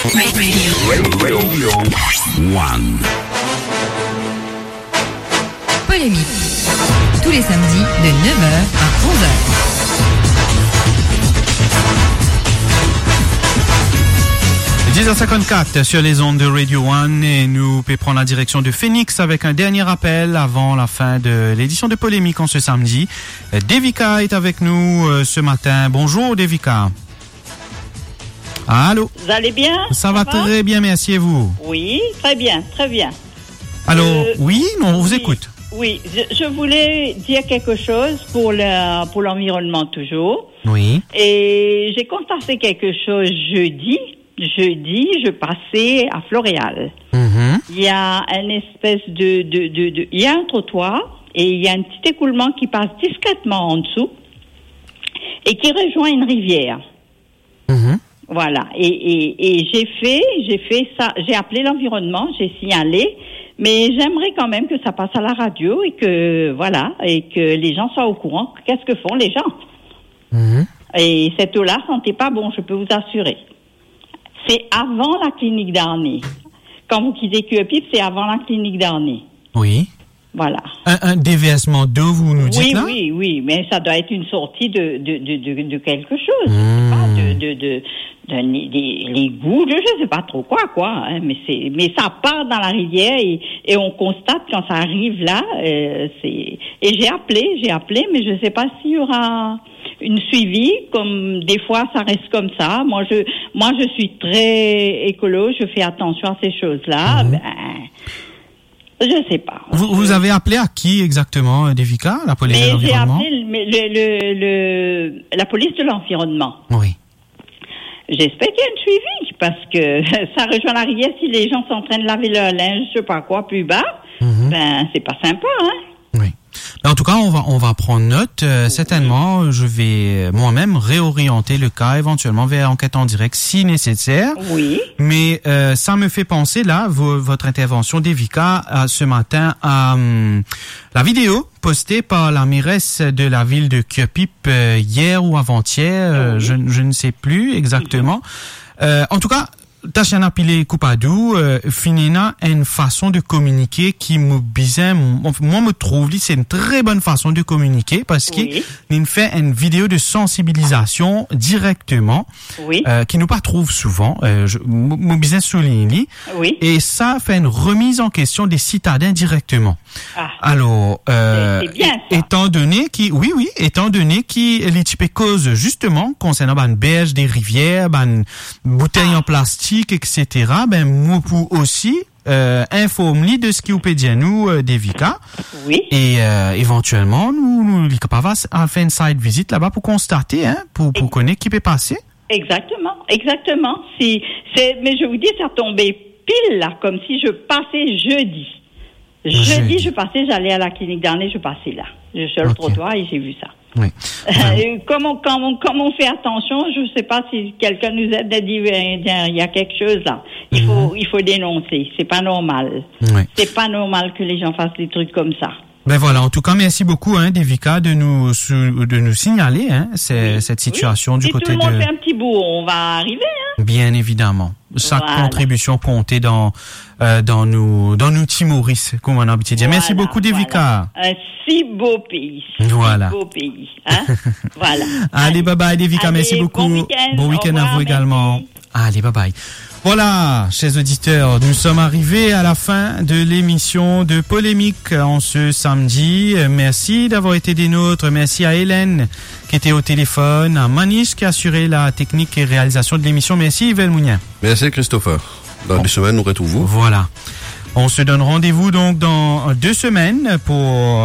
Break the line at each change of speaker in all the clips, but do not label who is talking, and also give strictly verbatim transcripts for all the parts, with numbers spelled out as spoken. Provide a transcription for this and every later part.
Radio. Radio One.
Polémique. Tous les samedis de neuf heures à onze heures.
dix heures cinquante-quatre sur les ondes de Radio One et nous pouvons prendre la direction de Phoenix avec un dernier appel avant la fin de l'édition de Polémique en ce samedi. Devika est avec nous euh, ce matin. Bonjour Devika. Allô.
Vous allez bien?
Ça, ça va, va très bien, merci et vous?
Oui, très bien, très bien.
Alors, euh, oui, non, on vous
oui,
écoute.
Oui, je, je voulais dire quelque chose pour, le, pour l'environnement toujours.
Oui.
Et j'ai constaté quelque chose jeudi. Jeudi, je passais à Floréal.
Mm-hmm.
Il y a une espèce de, de, de, de... Il y a un trottoir et il y a un petit écoulement qui passe discrètement en dessous et qui rejoint une rivière.
Mm-hmm.
Voilà. Et, et, et j'ai fait, j'ai fait ça, j'ai appelé l'environnement, j'ai signalé, mais j'aimerais quand même que ça passe à la radio et que, voilà, et que les gens soient au courant. Qu'est-ce que font les gens?
Mm-hmm.
Et cette eau-là sentait pas bon, je peux vous assurer. C'est avant la clinique d'Arnay. Quand vous quittez Q E P I P, c'est avant la clinique d'Arnay.
Oui.
Voilà.
Un, un déversement d'eau, vous nous dites
oui,
là?
Oui, oui, oui, mais ça doit être une sortie de, de, de, de, de quelque chose.
Mmh.
Pas de, de, de, de, de l'égout, je sais pas trop quoi, quoi. Hein, mais c'est, mais ça part dans la rivière et, et on constate quand ça arrive là, euh, c'est, et j'ai appelé, j'ai appelé, mais je sais pas s'il y aura une suivi, comme des fois ça reste comme ça. Moi, je, moi, je suis très écolo, je fais attention à ces choses-là. Mmh. Ben, je sais pas.
Vous, vous avez appelé à qui exactement, Devika, la police
mais
de l'environnement?
J'ai appelé le, le, le, le, la police de l'environnement.
Oui.
J'espère qu'il y a une suivi, parce que ça rejoint la rivière. Si les gens sont en train de laver leur linge, je sais pas quoi, plus bas, mm-hmm. ben c'est pas sympa, hein.
Oui. Mais en tout cas, on va on va prendre note. Euh, certainement, je vais moi-même réorienter le cas éventuellement vers enquête en direct si nécessaire.
Oui.
Mais euh, ça me fait penser là, vo- votre intervention Devika à, ce matin à hum, la vidéo postée par la mairesse de la ville de Q E P I P euh, hier ou avant-hier, euh, oui. je, je ne sais plus exactement. Euh, en tout cas. Tachana Pile Coupadou, euh, Finina a une façon de communiquer qui me bizarre, moi me trouve, c'est une très bonne façon de communiquer parce
oui.
qu'il fait une vidéo de sensibilisation directement,
oui.
euh, qui nous pas trouve souvent, euh, je, mon business souligne,
oui.
et ça fait une remise en question des citadins directement.
Ah.
Alors, euh,
c'est, c'est bien, ça.
étant donné qui, oui, oui, étant donné qui les types causes justement concernant ban berge des rivières, ban bouteilles ah. en plastique, et cetera. Ben moi pour aussi euh, informer de ce qui vous peut dire nous euh, Devika.
Oui.
Et euh, éventuellement nous nous les capables à faire une site visite là-bas pour constater, hein, pour pour connaître qui peut passer.
Exactement, exactement. Si c'est, mais je vous dis, ça tombait pile là, comme si je passais jeudi. Jeudi, jeudi. je passais, j'allais à la clinique d'Arnay, je passais là. Je suis sur le okay. trottoir et j'ai vu ça.
Oui.
Euh, comme, on, comme, on, comme on fait attention, je ne sais pas si quelqu'un nous aide à dire il y a quelque chose là. Il mm-hmm. faut, il faut dénoncer. C'est pas normal.
Oui.
C'est pas normal que les gens fassent des trucs comme ça.
Ben voilà, en tout cas, merci beaucoup, hein, Devika, de nous, de nous signaler, hein, c'est,
oui.
cette situation
oui.
du
si
côté de.
Si tout le monde fait un petit bout, on va arriver, hein.
Bien évidemment. Chaque
voilà.
contribution comptée dans, euh, dans nous, dans nous Timoris, comme on a habitué de dire.
Voilà,
merci beaucoup, Devika.
Voilà. Un si beau pays.
Voilà.
Si beau pays, hein. Voilà.
Allez, Allez, bye bye, Devika,
Allez,
merci beaucoup.
Bon week-end,
bon week-end
revoir,
à vous également.
Merci.
Allez, bye bye. Voilà, chers auditeurs, nous sommes arrivés à la fin de l'émission de Polémique en ce samedi. Merci d'avoir été des nôtres. Merci à Hélène qui était au téléphone, à Manish qui a assuré la technique et réalisation de l'émission. Merci Yves Mounien.
Merci Christopher. Dans bon. deux semaines, nous retrouvons.
Voilà. On se donne rendez-vous donc dans deux semaines pour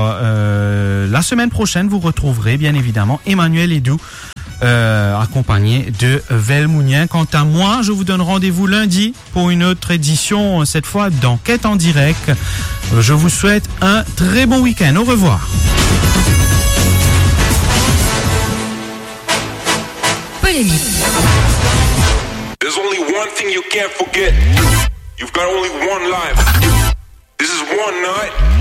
euh, la semaine prochaine. Vous retrouverez bien évidemment Emmanuel Edou. Euh, accompagné de Velmounien. Quant à moi, je vous donne rendez-vous lundi pour une autre édition, cette fois d'enquête en direct. Je vous souhaite un très bon week-end. Au revoir.
Polémique.
There's only one thing you can't forget. You've got only one life. This is one night.